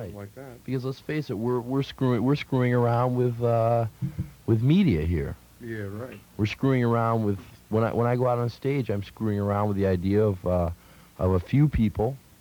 something like that. Because let's face it, we're screwing around with media here. Yeah, right. We're screwing around with when I go out on stage, I'm screwing around with the idea of a few people